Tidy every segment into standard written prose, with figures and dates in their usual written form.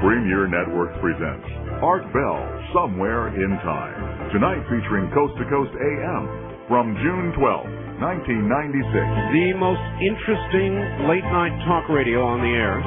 Premier Networks presents Art Bell, Somewhere in Time. Tonight featuring Coast to Coast AM from June 12, 1996. The most interesting late-night talk radio on the air.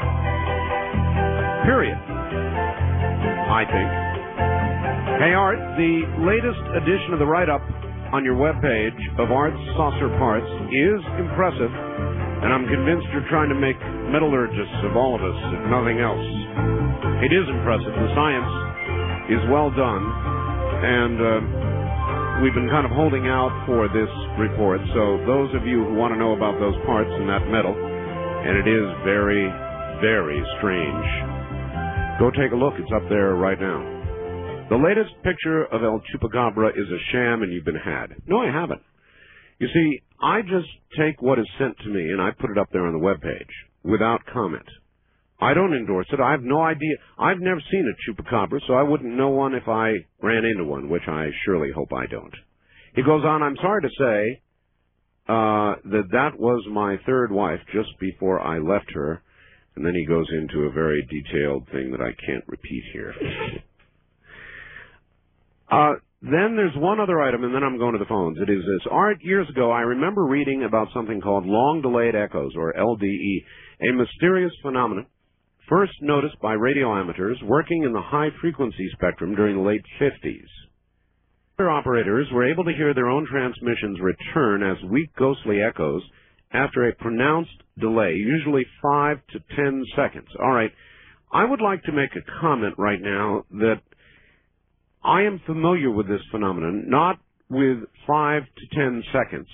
Period. I think. Hey, Art, the latest edition of the write-up on your webpage of Art's Saucer Parts is impressive, and I'm convinced you're trying to make metallurgists of all of us, if nothing else. It is impressive. The science is well done, and we've been kind of holding out for this report, so those of you who want to know about those parts and that metal, and it is very, very strange, go take a look. It's up there right now. The latest picture of El Chupacabra is a sham and you've been had. No, I haven't. You see, I just take what is sent to me and I put it up there on the webpage without comment. I don't endorse it. I have no idea. I've never seen a chupacabra, so I wouldn't know one if I ran into one, which I surely hope I don't. He goes on, I'm sorry to say that was my third wife just before I left her. And then he goes into a very detailed thing that I can't repeat here. Then there's one other item, and then I'm going to the phones. It is this. Art, years ago, I remember reading about something called long-delayed echoes, or LDE, a mysterious phenomenon first noticed by radio amateurs working in the high-frequency spectrum during the late 50s. Their operators were able to hear their own transmissions return as weak, ghostly echoes after a pronounced delay, usually 5 to 10 seconds. All right, I would like to make a comment right now that I am familiar with this phenomenon, not with 5 to 10 seconds,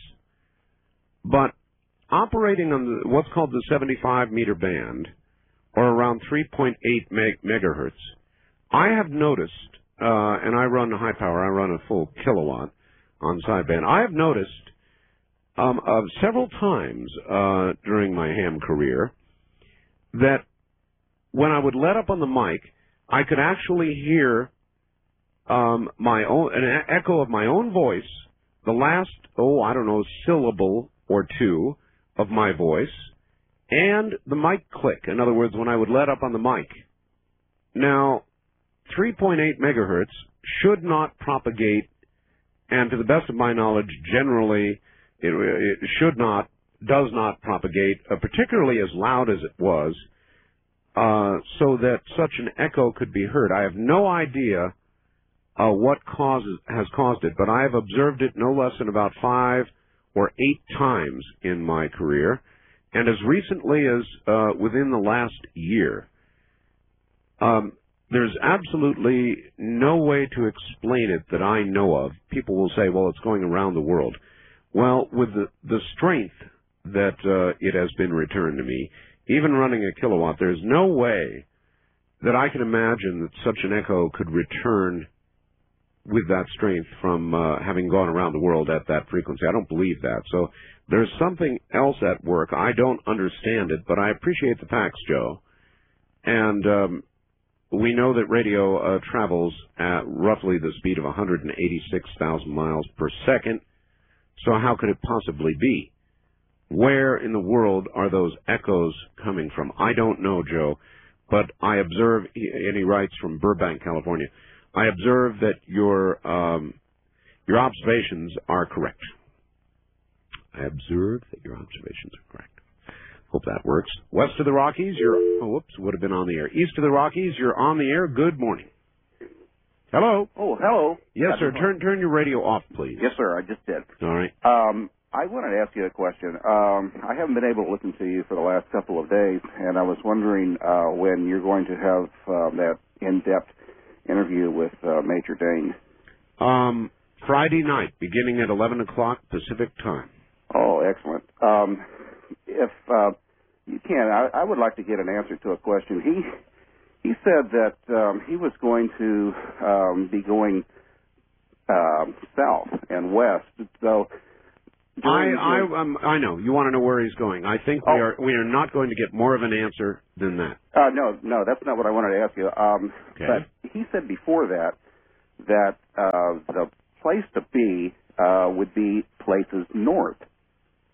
but operating on what's called the 75-meter band, or around 3.8 megahertz, I have noticed, and I run high power, I run a full kilowatt on sideband, I have noticed several times during my ham career that when I would let up on the mic, I could actually hear an echo of my own voice, the last, syllable or two of my voice, and the mic click. In other words, when I would let up on the mic. Now, 3.8 megahertz should not propagate, and to the best of my knowledge, generally, it does not propagate, particularly as loud as it was, so that such an echo could be heard. I have no idea what has caused it, but I have observed it no less than about 5 or 8 times in my career, and as recently as within the last year. There's absolutely no way to explain it that I know of. People will say, well, it's going around the world. Well, with the strength that it has been returned to me, even running a kilowatt, there's no way that I can imagine that such an echo could return with that strength from having gone around the world at that frequency. I don't believe that. So there's something else at work. I don't understand it, but I appreciate the facts, Joe. And we know that radio travels at roughly the speed of 186,000 miles per second. So how could it possibly be? Where in the world are those echoes coming from? I don't know, Joe, but I observe, and he writes from Burbank, California, I observe that your observations are correct. I observe that your observations are correct. Hope that works. West of the Rockies, would have been on the air. East of the Rockies, you're on the air. Good morning. Hello. Oh, hello. Yes, sir. Turn your radio off, please. Yes, sir. I just did. All right. I wanted to ask you a question. I haven't been able to listen to you for the last couple of days, and I was wondering when you're going to have that in-depth interview with Major Dane. Friday night, beginning at 11 o'clock Pacific time. Oh, excellent. If you can, I would like to get an answer to a question. He said that he was going to be going south and west. So I know. You want to know where he's going. I think we are not going to get more of an answer than that. No, that's not what I wanted to ask you. Okay. But he said before that the place to be would be places north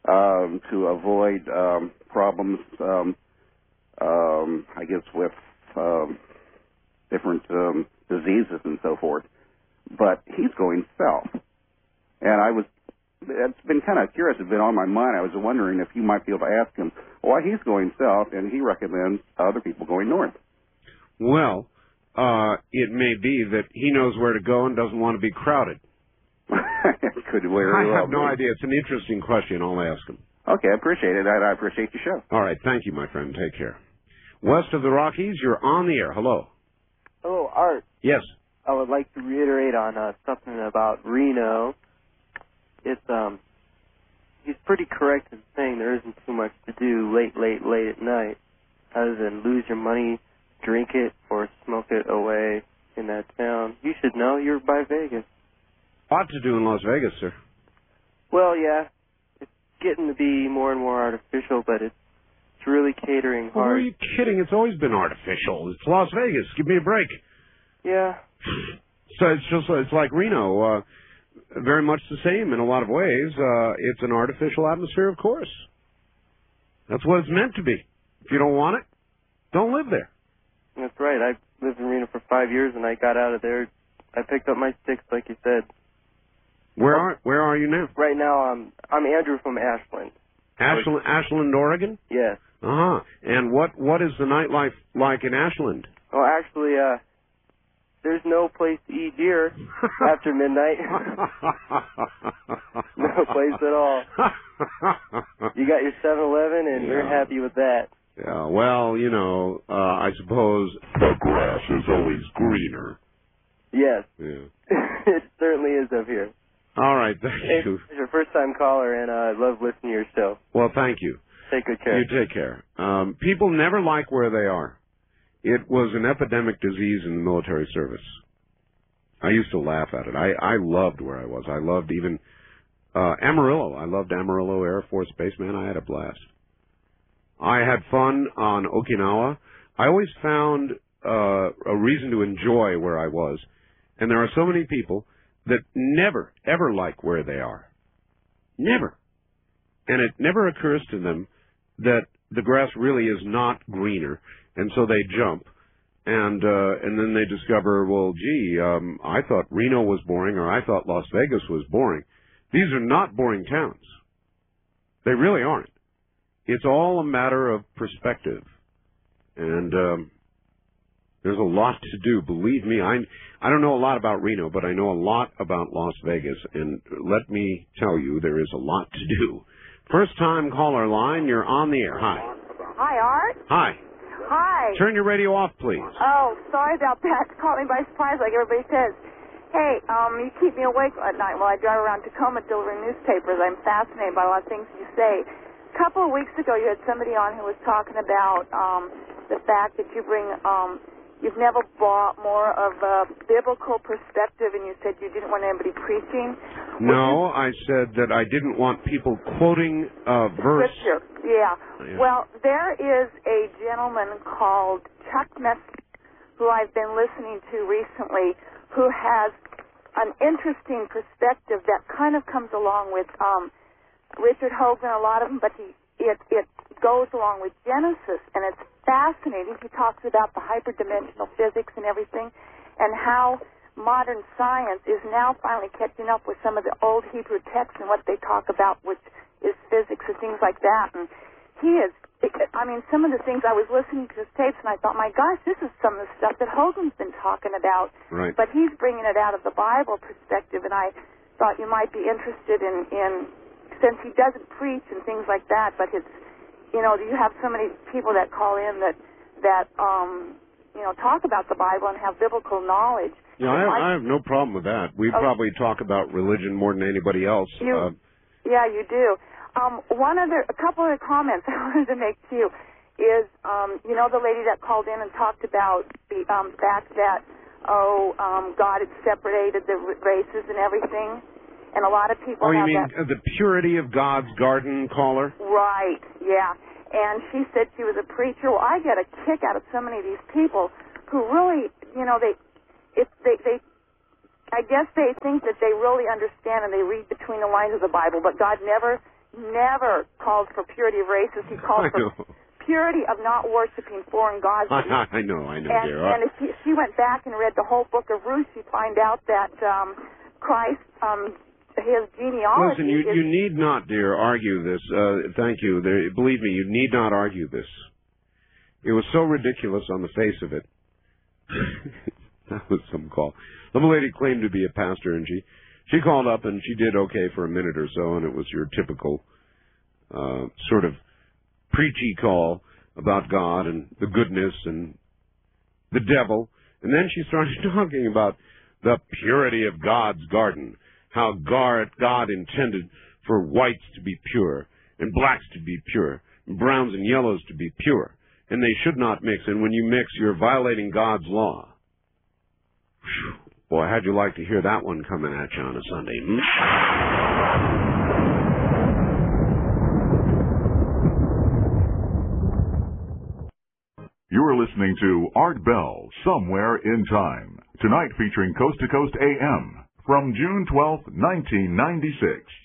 to avoid problems, I guess, with different diseases and so forth. But he's going south. And it's been kind of curious. It's been on my mind. I was wondering if you might be able to ask him why he's going south, and he recommends other people going north. Well, it may be that he knows where to go and doesn't want to be crowded. Could very well I have no be. idea. It's an interesting question. I'll ask him. Okay, I appreciate it. I appreciate your show. All right. Thank you, my friend. Take care. West of the Rockies, you're on the air. Hello. Hello, Art. Yes. I would like to reiterate on something about Reno. It's he's pretty correct in saying there isn't too much to do late at night, other than lose your money, drink it, or smoke it away in that town. You should know. You're by Vegas. Lot to do in Las Vegas, sir. Well, yeah, it's getting to be more and more artificial, but it's really catering Well, hard. are you kidding? It's always been artificial. It's Las Vegas. Give me a break. Yeah. So it's like Reno. Very much the same in a lot of ways. It's an artificial atmosphere, of course. That's what it's meant to be. If you don't want it, don't live there. That's right. I lived in Reno for 5 years, and I got out of there. I picked up my sticks, like you said. Where are you now? Right now, I'm Andrew from Ashland. Ashland, Oregon? Yes. Uh-huh. And what is the nightlife like in Ashland? Well, actually, there's no place to eat here after midnight. No place at all. You got your 7-Eleven, and you're happy with that. Yeah, well, I suppose the grass is always greener. Yes. Yeah. It certainly is up here. All right, thank you. It's your first-time caller, and I love listening to your show. Well, thank you. Take good care. You take care. People never like where they are. It was an epidemic disease in the military service. I used to laugh at it. I loved where I was. I loved even Amarillo. I loved Amarillo Air Force Base, man. I had a blast. I had fun on Okinawa. I always found a reason to enjoy where I was. And there are so many people that never, ever like where they are. Never. And it never occurs to them that the grass really is not greener, and so they jump, and then they discover, well, gee, I thought Reno was boring, or I thought Las Vegas was boring. These are not boring towns. They really aren't. It's all a matter of perspective, and there's a lot to do. Believe me, I don't know a lot about Reno, but I know a lot about Las Vegas, and let me tell you, there is a lot to do. First-time caller line, you're on the air. Hi. Hi, Art. Hi. Hi. Turn your radio off, please. Oh, sorry about that. Caught me by surprise like everybody says. Hey, you keep me awake at night while I drive around Tacoma delivering newspapers. I'm fascinated by a lot of things you say. A couple of weeks ago, you had somebody on who was talking about the fact that you bring you've never brought more of a biblical perspective, and you said you didn't want anybody preaching. No, I said that I didn't want people quoting verse. Scripture. Yeah. Well, there is a gentleman called Chuck Messer, who I've been listening to recently, who has an interesting perspective that kind of comes along with Richard Hogan, a lot of them, but it goes along with Genesis, and it's fascinating. He talks about the hyperdimensional physics and everything, and how modern science is now finally catching up with some of the old Hebrew texts and what they talk about, which is physics and things like that. And he is, some of the things I was listening to his tapes, and I thought, my gosh, this is some of the stuff that Hogan's been talking about. Right. But he's bringing it out of the Bible perspective, and I thought you might be interested in since he doesn't preach and things like that, but it's, do you have so many people that call in that talk about the Bible and have biblical knowledge? Yeah, I have no problem with that. We probably talk about religion more than anybody else. Yeah, you do. A couple of comments I wanted to make to you is, the lady that called in and talked about the fact that, God had separated the races and everything, and a lot of people have that. The purity of God's garden, caller? Right, yeah. And she said she was a preacher. Well, I get a kick out of so many of these people who really, I guess they think that they really understand and they read between the lines of the Bible, but God never called for purity of races. He called for purity of not worshiping foreign gods. I know, and, dear. And if she went back and read the whole book of Ruth, she'd find out that Christ, his genealogy. Listen, you need not, dear, argue this. Thank you. Believe me, you need not argue this. It was so ridiculous on the face of it. That was some call. The lady claimed to be a pastor, and she called up, and she did okay for a minute or so, and it was your typical sort of preachy call about God and the goodness and the devil. And then she started talking about the purity of God's garden, how God intended for whites to be pure and blacks to be pure and browns and yellows to be pure, and they should not mix. And when you mix, you're violating God's law. Whew. Boy, how'd you like to hear that one coming at you on a Sunday? You are listening to Art Bell, Somewhere in Time. Tonight featuring Coast to Coast AM from June 12, 1996.